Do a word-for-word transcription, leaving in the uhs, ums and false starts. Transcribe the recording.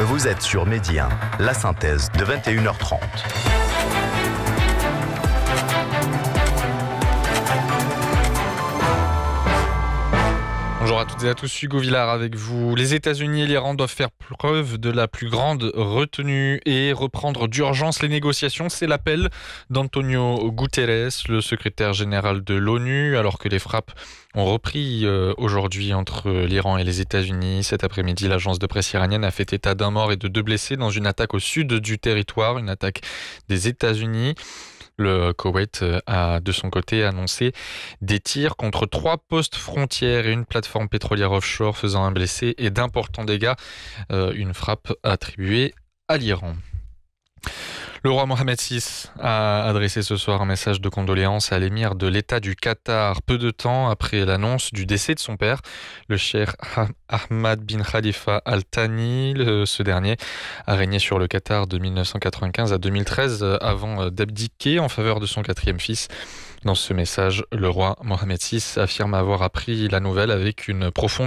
Vous êtes sur Midi un, la synthèse de vingt et une heures trente. Bonjour à toutes et à tous, Hugo Villard avec vous. Les États-Unis et l'Iran doivent faire preuve de la plus grande retenue et reprendre d'urgence les négociations. C'est l'appel d'Antonio Guterres, le secrétaire général de l'ONU, alors que les frappes ont repris euh, aujourd'hui entre l'Iran et les États-Unis. Cet après-midi, l'agence de presse iranienne a fait état d'un mort et de deux blessés dans une attaque au sud du territoire, une attaque des États-Unis. Le Koweït a de son côté annoncé des tirs contre trois postes frontières et une plateforme pétrolière offshore faisant un blessé et d'importants dégâts, euh, une frappe attribuée à l'Iran. Le roi Mohamed six a adressé ce soir un message de condoléances à l'émir de l'État du Qatar, peu de temps après l'annonce du décès de son père, le cheikh Ahmad bin Khalifa Al Thani. Ce dernier a régné sur le Qatar de mille neuf cent quatre-vingt-quinze à deux mille treize avant d'abdiquer en faveur de son quatrième fils. Dans ce message, le roi Mohamed six affirme avoir appris la nouvelle avec une profonde